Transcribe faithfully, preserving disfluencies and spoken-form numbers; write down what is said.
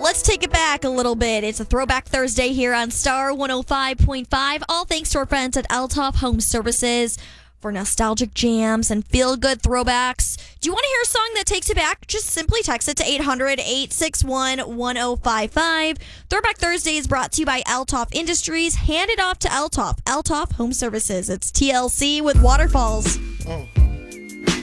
let's take it back a little bit. It's a Throwback Thursday here on Star one oh five point five. All thanks to our friends at Altoff Home Services for nostalgic jams and feel-good throwbacks. Do you want to hear a song that takes you back? Just simply text it to eight hundred, eight six one, one oh five five. Throwback Thursday is brought to you by Altoff Industries. Hand it off to Altoff. Altoff Home Services. It's T L C with Waterfalls. Oh.